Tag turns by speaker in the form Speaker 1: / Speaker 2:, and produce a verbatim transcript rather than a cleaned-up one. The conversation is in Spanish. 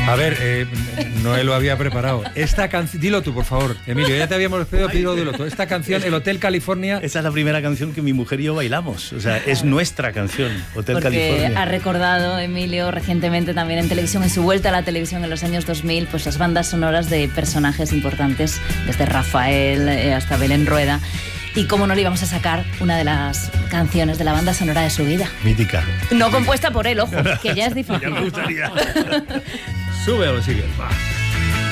Speaker 1: A ver, eh, Noé lo había preparado. Esta canción, dilo tú, por favor, Emilio, ya te habíamos pedido, pido dilo tú. Esta canción, el Hotel California.
Speaker 2: Esa es la primera canción que mi mujer y yo bailamos. O sea, es nuestra canción, Hotel
Speaker 3: Porque
Speaker 2: California.
Speaker 3: ha recordado, Emilio, recientemente también en televisión, en su vuelta a la televisión en los años dos mil, pues las bandas sonoras de personajes importantes, desde Rafael eh, hasta Belén Rueda. Y cómo no le íbamos a sacar una de las canciones de la banda sonora de su vida.
Speaker 2: Mítica.
Speaker 3: No compuesta por él, ojo, que ya es difícil.
Speaker 2: Ya me gustaría.
Speaker 1: Sube a lo siguiente. Va.